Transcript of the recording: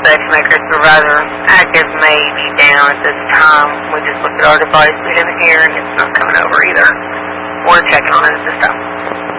SafeMaker supervisor active may be down at this time. We just looked at our device, we didn't hear, and it's not coming over either. We're checking on it at this time.